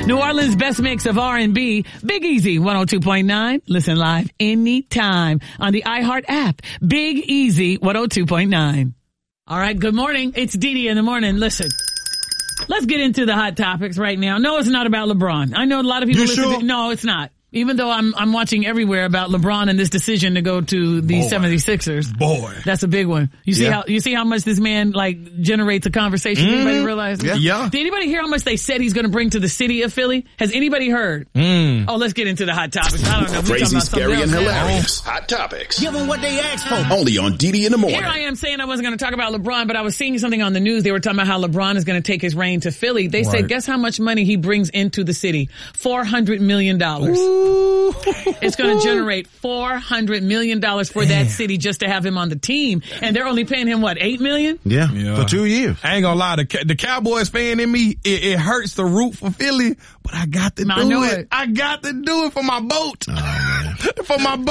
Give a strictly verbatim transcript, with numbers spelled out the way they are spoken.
New Orleans' best mix of R and B, Big Easy, one oh two point nine. Listen live anytime on the iHeart app. Big Easy, one oh two point nine. All right, good morning. It's Dee Dee in the morning. Listen, let's get into the hot topics right now. No, it's not about LeBron. I know a lot of people You listen sure? to, no, it's not. Even though I'm I'm watching everywhere about LeBron and this decision to go to the Boy. seventy-sixers. Boy. That's a big one. You see Yeah. how you see how much this man like generates a conversation? Mm. Anybody realize? Yeah. Yeah. Did anybody hear how much they said he's going to bring to the city of Philly? Has anybody heard? Mm. Oh, let's get into the hot topics. I don't know. We Crazy, talking about something scary, and else now. hilarious. Hot topics. Give them what they asked for. Only on D D in the morning. Here I am saying I wasn't going to talk about LeBron, but I was seeing something on the news. They were talking about how LeBron is going to take his reign to Philly. They Right. said, guess how much money he brings into the city? four hundred million dollars. It's going to generate four hundred million dollars for that city just to have him on the team. And they're only paying him, what, eight million dollars? Yeah. Yeah. For two years. I ain't gonna lie, the, the Cowboys fan in me, it, it hurts to root for Philly, but I got to I do know it. it. I got to do it for my boat. Oh, man. For my boat.